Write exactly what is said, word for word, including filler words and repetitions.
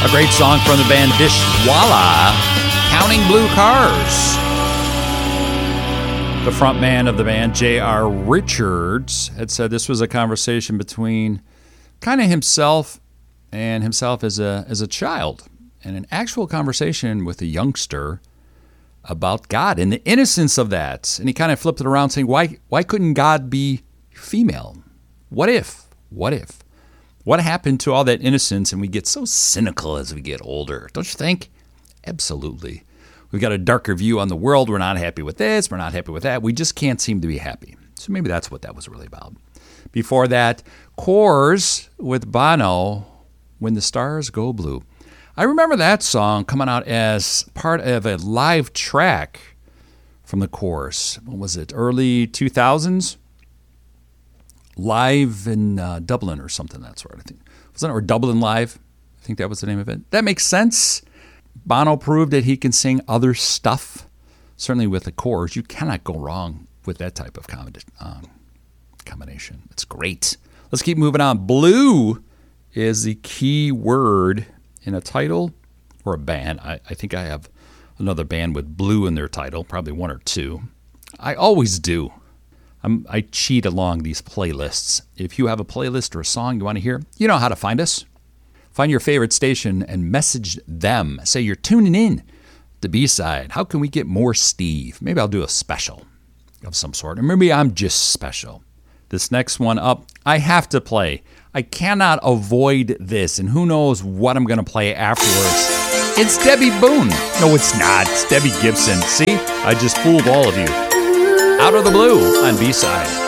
A great song from the band Dishwalla, Counting Blue Cars. The front man of the band, J R Richards, had said this was a conversation between kind of himself and himself as a as a child, and an actual conversation with a youngster about God and the innocence of that. And he kind of flipped it around saying, why why couldn't God be female? What if? What if? What happened to all that innocence and we get so cynical as we get older? Don't you think? Absolutely. We've got a darker view on the world. We're not happy with this. We're not happy with that. We just can't seem to be happy. So maybe that's what that was really about. Before that, Corrs with Bono, When the Stars Go Blue. I remember that song coming out as part of a live track from the Corrs. What was it? Early two thousands? Live in uh, Dublin or something, that sort. I think. Wasn't it? Or Dublin Live? I think that was the name of it. That makes sense. Bono proved that he can sing other stuff. Certainly with the Corrs, you cannot go wrong with that type of um, combination. It's great. Let's keep moving on. Blue is the key word in a title or a band. I, I think I have another band with blue in their title, probably one or two. I always do. I'm, I cheat along these playlists. If you have a playlist or a song you want to hear, you know how to find us. Find your favorite station and message them. Say you're tuning in to B-Side. How can we get more Steve? Maybe I'll do a special of some sort. Or maybe I'm just special. This next one up, I have to play. I cannot avoid this, and who knows what I'm going to play afterwards. It's Debbie Boone. No, it's not. It's Debbie Gibson. See? I just fooled all of you. Out of the Blue on B-Side.